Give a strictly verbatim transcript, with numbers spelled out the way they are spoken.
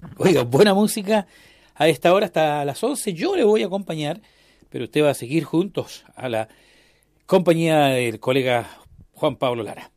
Oiga, buena música a esta hora hasta las once. Yo le voy a acompañar, pero usted va a seguir juntos a la compañía del colega Juan Pablo Lara.